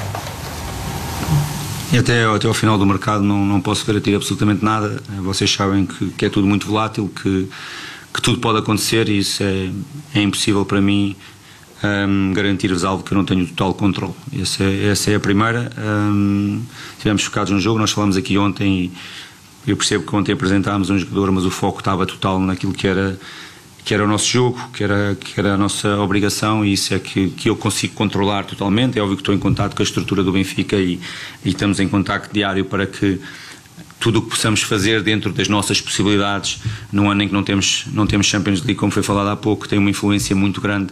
E até, até ao final do mercado não, não posso garantir absolutamente nada. Vocês sabem que, que é tudo muito volátil, que, que tudo pode acontecer, e isso é, é impossível para mim um, garantir-vos algo que eu não tenho total controle. Essa é, essa é a primeira. Um, estivemos focados no jogo, nós falamos aqui ontem, e eu percebo que ontem apresentámos um jogador, mas o foco estava total naquilo que era, que era o nosso jogo, que era, que era a nossa obrigação, e isso é que, que eu consigo controlar totalmente. É óbvio que estou em contato com a estrutura do Benfica e, e estamos em contacto diário para que tudo o que possamos fazer dentro das nossas possibilidades, num ano em que não temos, não temos Champions League, como foi falado há pouco, tem uma influência muito grande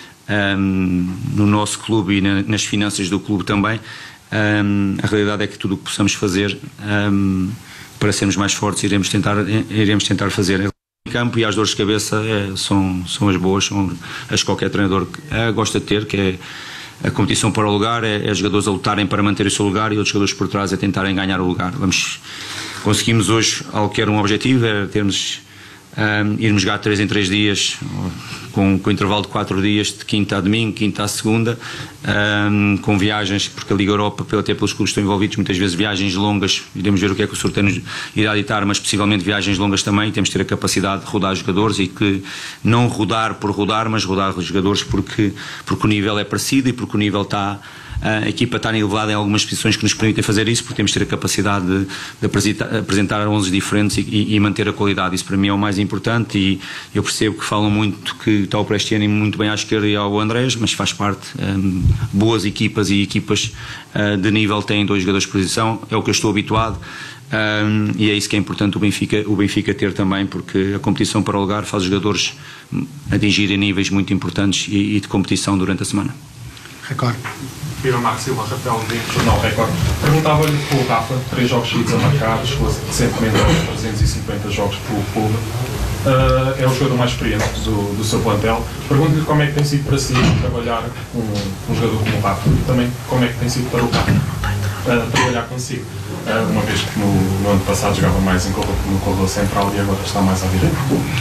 um, no nosso clube e na, nas finanças do clube também. Um, a realidade é que tudo o que possamos fazer um, para sermos mais fortes iremos tentar, iremos tentar fazer. Campo e as dores de cabeça é, são, são as boas, são as que qualquer treinador é, gosta de ter, que é a competição para o lugar, é, é os jogadores a lutarem para manter o seu lugar e outros jogadores por trás a tentarem ganhar o lugar. Vamos, conseguimos hoje algo que era um objetivo, era termos, um, irmos jogar três em três dias, com, com intervalo de quatro dias, de quinta a domingo, quinta a segunda, um, com viagens, porque a Liga Europa, até pelos clubes que estão envolvidos, muitas vezes viagens longas, iremos ver o que é que o sorteio nos irá ditar, mas possivelmente viagens longas também, temos de ter a capacidade de rodar jogadores e que não rodar por rodar, mas rodar os jogadores porque, porque o nível é parecido e porque o nível está, a equipa está elevada em algumas posições que nos permitem fazer isso, porque temos de ter a capacidade de, de apresentar, apresentar onze diferentes e, e manter a qualidade. Isso para mim é o mais importante, e eu percebo que falam muito que está o Prestiani muito bem à esquerda e ao Andrés, mas faz parte. Um, boas equipas e equipas uh, de nível têm dois jogadores de posição, é o que eu estou habituado, um, e é isso que é importante o Benfica, o Benfica ter também, porque a competição para o lugar faz os jogadores atingirem níveis muito importantes e, e de competição durante a semana. Record. Viva Marcos Silva, Rafael de Jornal Record. Perguntava-lhe pelo Rafa, três jogos seguidos a marcar, chegou recentemente aos trezentos e cinquenta jogos pelo clube. Uh, é o jogador mais experiente do, do seu plantel. Pergunto-lhe como é que tem sido para si trabalhar com um jogador como o Rafa, e também como é que tem sido para o Rafa uh, trabalhar consigo, uh, uma vez que no, no ano passado jogava mais em corredor, no corredor central e agora está mais à direita.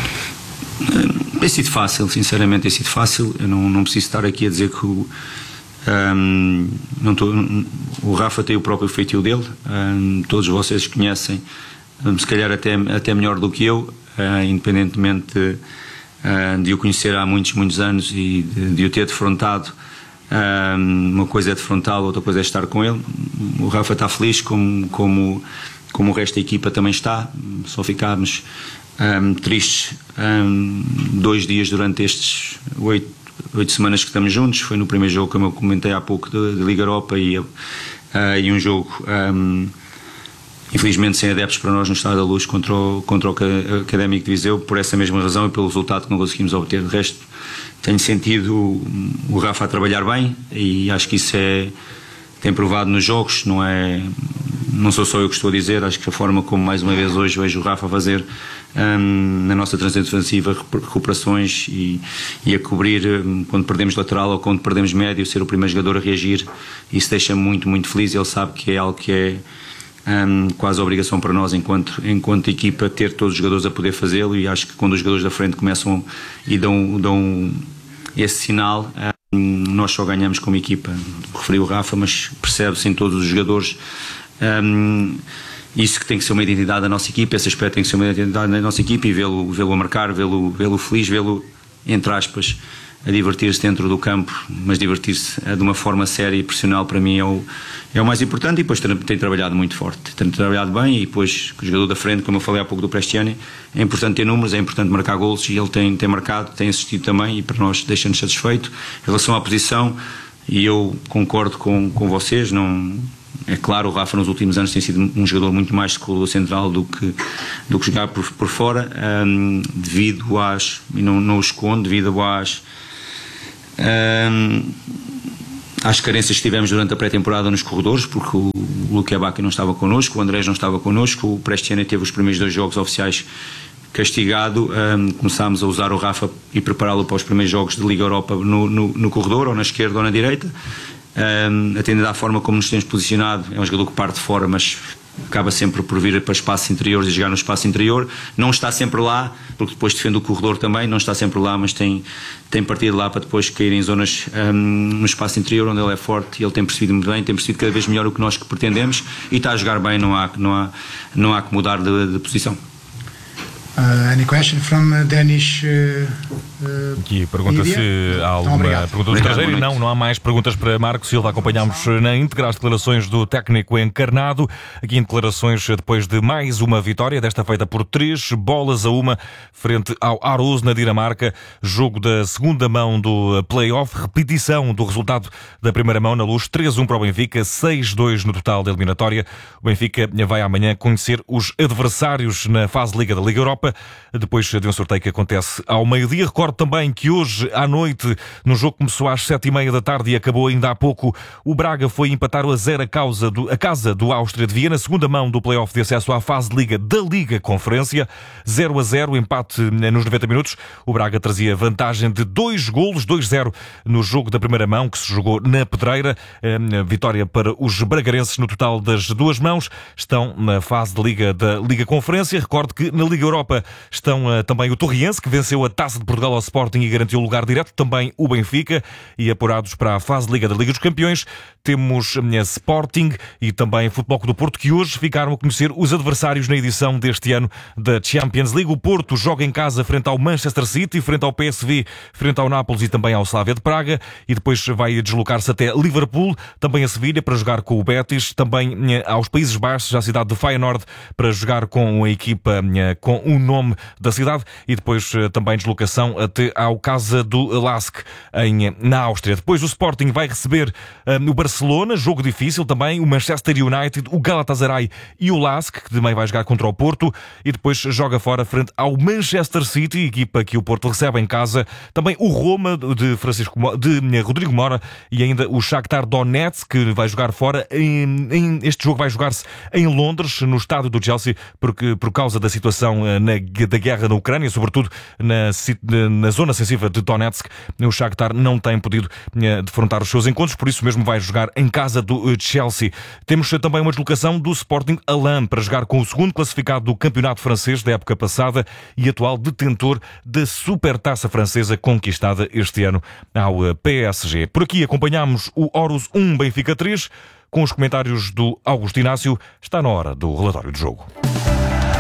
Tem sido fácil, sinceramente tem sido fácil. Eu não, não preciso estar aqui a dizer que o, um, não tô, o Rafa tem o próprio feitio dele, um, todos vocês conhecem, um, se calhar até, até melhor do que eu, uh, independentemente uh, de o conhecer há muitos, muitos anos e de, de o ter defrontado. Um, uma coisa é defrontá-lo, outra coisa é estar com ele. O Rafa está feliz, como, como, como o resto da equipa também está. Só ficámos Um, tristes um, dois dias durante estes oito, oito semanas que estamos juntos. Foi no primeiro jogo, como eu comentei há pouco, de, de Liga Europa, e, uh, e um jogo um, infelizmente sem adeptos para nós no Estádio da Luz contra o, contra o Académico de Viseu, por essa mesma razão e pelo resultado que não conseguimos obter. De resto, tenho sentido o Rafa a trabalhar bem e acho que isso é, tem provado nos jogos, não é, não sou só eu que estou a dizer, acho que a forma como mais uma vez hoje vejo o Rafa a fazer um, na nossa transição defensiva recuperações e, e a cobrir um, quando perdemos lateral ou quando perdemos médio, ser o primeiro jogador a reagir, isso deixa-me muito, muito feliz. Ele sabe que é algo que é Um, quase a obrigação para nós enquanto, enquanto equipa ter todos os jogadores a poder fazê-lo, e acho que quando os jogadores da frente começam e dão, dão esse sinal, um, nós só ganhamos como equipa. Referi o Rafa, mas percebe-se em todos os jogadores um, isso que tem que ser uma identidade da nossa equipa, esse aspecto tem que ser uma identidade da nossa equipa, e vê-lo, vê-lo a marcar, vê-lo, vê-lo feliz, vê-lo, entre aspas, a divertir-se dentro do campo, mas divertir-se de uma forma séria e profissional, para mim é o, é o mais importante. E depois tem, tem trabalhado muito forte, tem trabalhado bem, e depois o jogador da frente, como eu falei há pouco do Prestiani, é importante ter números, é importante marcar golos, e ele tem, tem marcado, tem assistido também, e para nós deixa-nos satisfeito. Em relação à posição, e eu concordo com, com vocês, não... É claro, o Rafa nos últimos anos tem sido um jogador muito mais de corredor central do que, do que jogar por, por fora, um, devido às, e não, não o escondo, devido às um, às carências que tivemos durante a pré-temporada nos corredores, porque o Luque Abacchi não estava connosco, o Andrés não estava connosco, o Prestiani teve os primeiros dois jogos oficiais castigado, um, começámos a usar o Rafa e prepará-lo para os primeiros jogos de Liga Europa no, no, no corredor, ou na esquerda ou na direita. Um, atendendo à forma como nos temos posicionado, é um jogador que parte de fora, mas acaba sempre por vir para espaços interiores e jogar no espaço interior. Não está sempre lá, porque depois defende o corredor também, não está sempre lá, mas tem, tem partido lá para depois cair em zonas um, no espaço interior, onde ele é forte, e ele tem percebido muito bem, tem percebido cada vez melhor o que nós que pretendemos, e está a jogar bem, não há, não há, não há que mudar de, de posição. Uh, any question from uh, Danish? Uh, uh, Aqui pergunta media? se há alguma Obrigado. pergunta do estrangeiro. Não, não há mais perguntas para Marco Silva. Acompanhámos na íntegra as declarações do técnico encarnado. Aqui em declarações depois de mais uma vitória, desta feita por três bolas a uma, frente ao Aarhus, na Dinamarca. Jogo da segunda mão do play-off. Repetição do resultado da primeira mão na Luz. três a um para o Benfica, seis a dois no total da eliminatória. O Benfica vai amanhã conhecer os adversários na fase Liga da Liga Europa, depois de um sorteio que acontece ao meio-dia. Recordo também que hoje à noite, no jogo que começou às sete e meia da tarde e acabou ainda há pouco, o Braga foi empatar o a zero a, causa do, a casa do Áustria de Viena, segunda mão do play-off de acesso à fase de Liga da Liga Conferência. zero a zero, empate nos noventa minutos. O Braga trazia vantagem de dois golos, dois a zero no jogo da primeira mão, que se jogou na Pedreira. Vitória para os bragarenses no total das duas mãos. Estão na fase de Liga da Liga Conferência. Recordo que na Liga Europa estão uh, também o Torriense, que venceu a Taça de Portugal ao Sporting e garantiu o lugar direto, também o Benfica, e apurados para a fase de Liga da Liga dos Campeões temos uh, Sporting e também Futebol Clube do Porto, que hoje ficaram a conhecer os adversários na edição deste ano da Champions League. O Porto joga em casa frente ao Manchester City, frente ao P S V, frente ao Nápoles e também ao Slavia de Praga, e depois vai deslocar-se até Liverpool, também a Sevilha para jogar com o Betis, também uh, aos Países Baixos, à cidade de Feyenoord, para jogar com a equipa uh, com o nome da cidade, e depois também deslocação até ao Casa do Lask, em, na Áustria. Depois o Sporting vai receber um, o Barcelona, jogo difícil também, o Manchester United, o Galatasaray e o Lask, que também vai jogar contra o Porto, e depois joga fora frente ao Manchester City, equipa que o Porto recebe em casa, também o Roma de, Francisco, de Rodrigo Mora, e ainda o Shakhtar Donetsk, que vai jogar fora. Em, em, este jogo vai jogar-se em Londres, no estádio do Chelsea, porque, por causa da situação na, da guerra na Ucrânia, sobretudo na, na zona sensível de Donetsk. O Shakhtar não tem podido defrontar os seus encontros, por isso mesmo vai jogar em casa do Chelsea. Temos também uma deslocação do Sporting Alain para jogar com o segundo classificado do campeonato francês da época passada e atual detentor da Supertaça francesa conquistada este ano ao P S G. Por aqui acompanhamos o Aarhus um, Benfica três, com os comentários do Augusto Inácio. Está na hora do relatório de jogo.